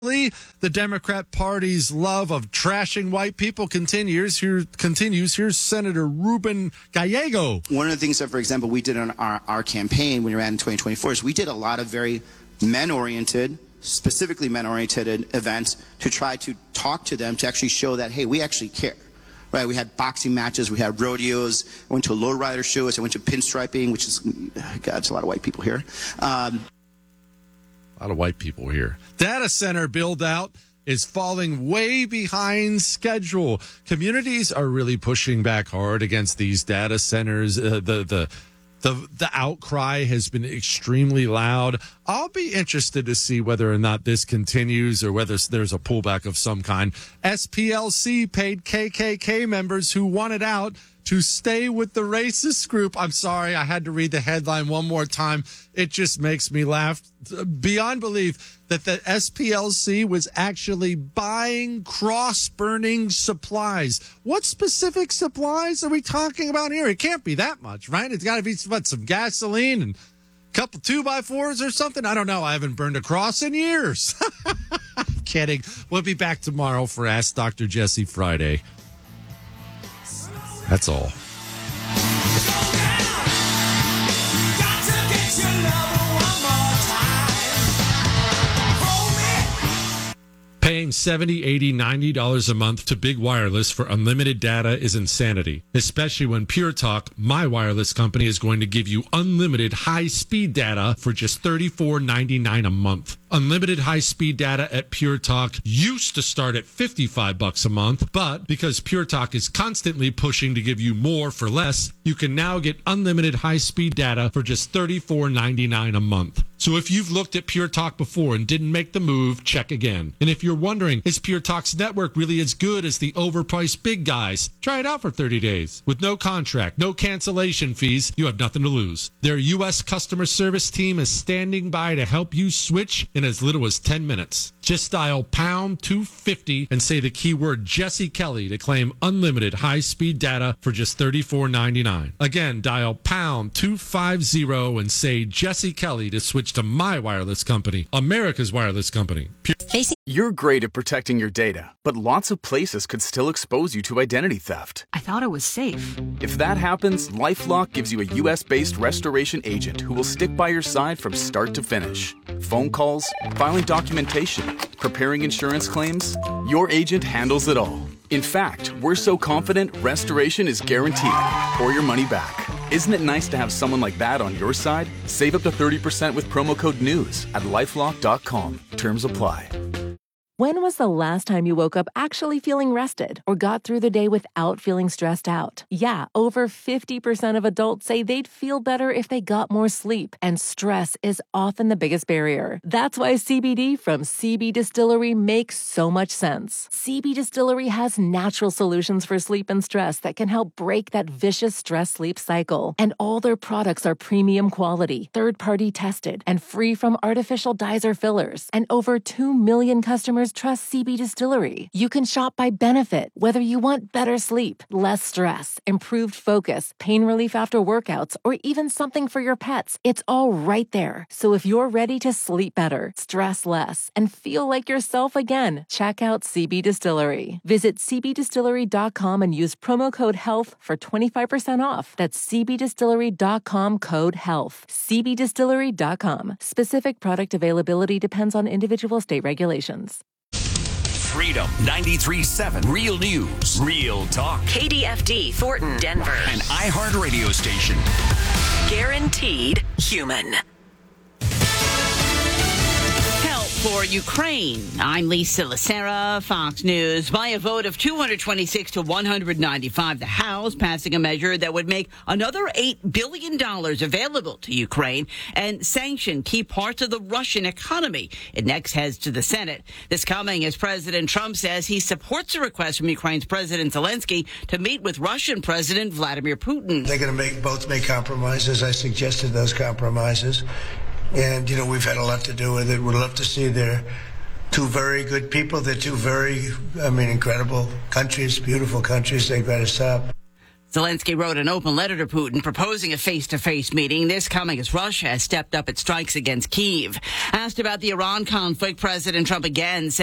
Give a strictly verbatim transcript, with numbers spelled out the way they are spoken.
The Democrat Party's love of trashing white people continues. Here continues. Here's Senator Ruben Gallego. One of the things that, for example, we did on our, our campaign when we ran in twenty twenty-four is we did a lot of very men-oriented, specifically men-oriented events to try to talk to them to actually show that, hey, we actually care. Right? We had boxing matches. We had rodeos. I went to lowrider shows. I went to pinstriping, which is, God, it's a lot of white people here. Um, A lot of white people here. Data center build out is falling way behind schedule. Communities are really pushing back hard against these data centers. Uh, the the the the outcry has been extremely loud. I'll be interested to see whether or not this continues or whether there's a pullback of some kind. S P L C paid K K K members who wanted out to stay with the racist group. I'm sorry, I had to read the headline one more time. It just makes me laugh beyond belief that the S P L C was actually buying cross-burning supplies. What specific supplies are we talking about here? It can't be that much, right? It's got to be, what, some gasoline and a couple two-by-fours or something? I don't know. I haven't burned a cross in years. Kidding. We'll be back tomorrow for Ask Doctor Jesse Friday. That's all. Paying seventy dollars, eighty dollars, ninety dollars a month to Big Wireless for unlimited data is insanity, especially when Pure Talk, my wireless company, is going to give you unlimited high-speed data for just thirty-four ninety-nine a month. Unlimited high-speed data at Pure Talk used to start at fifty-five bucks a month, but because Pure Talk is constantly pushing to give you more for less, you can now get unlimited high-speed data for just thirty-four ninety-nine a month. So if you've looked at Pure Talk before and didn't make the move, check again. And if you're wondering, is Pure Talk's network really as good as the overpriced big guys? Try it out for thirty days. With no contract, no cancellation fees, you have nothing to lose. Their U S customer service team is standing by to help you switch in as little as ten minutes. Just dial pound two fifty and say the keyword Jesse Kelly to claim unlimited high-speed data for just thirty-four ninety-nine. Again, dial pound two fifty and say Jesse Kelly to switch to my wireless company, America's wireless company. Pure- You're great at protecting your data, but lots of places could still expose you to identity theft. I thought it was safe. If that happens, LifeLock gives you a U S-based restoration agent who will stick by your side from start to finish. Phone calls, filing documentation, preparing insurance claims, your agent handles it all. In fact, we're so confident restoration is guaranteed or your money back. Isn't it nice to have someone like that on your side? Save up to thirty percent with promo code NEWS at lifelock dot com. Terms apply. When was the last time you woke up actually feeling rested or got through the day without feeling stressed out? Yeah, over fifty percent of adults say they'd feel better if they got more sleep, and stress is often the biggest barrier. That's why C B D from C B Distillery makes so much sense. C B Distillery has natural solutions for sleep and stress that can help break that vicious stress-sleep cycle. And all their products are premium quality, third-party tested, and free from artificial dyes or fillers. And over two million customers trust C B Distillery. You can shop by benefit, whether you want better sleep, less stress, improved focus, pain relief after workouts, or even something for your pets. It's all right there. So if you're ready to sleep better, stress less, and feel like yourself again, check out C B Distillery. Visit c b distillery dot com and use promo code HEALTH for twenty-five percent off. That's c b distillery dot com code HEALTH. c b distillery dot com. Specific product availability depends on individual state regulations. Freedom ninety-three point seven. Real News. Real Talk. K D F D Thornton, Denver. An iHeart radio station. Guaranteed human. For Ukraine, I'm Lisa Lacera, Fox News. By a vote of two hundred twenty-six to one hundred ninety-five, the House passing a measure that would make another eight billion dollars available to Ukraine and sanction key parts of the Russian economy. It next heads to the Senate. This coming as President Trump says he supports a request from Ukraine's President Zelensky to meet with Russian President Vladimir Putin. They're going to make both make compromises. I suggested those compromises. And, you know, we've had a lot to do with it. We'd love to see they're two very good people. They're two very, I mean, incredible countries, beautiful countries. They've got to stop. Zelensky wrote an open letter to Putin proposing a face-to-face meeting. This coming as Russia has stepped up its strikes against Kyiv. Asked about the Iran conflict, President Trump again said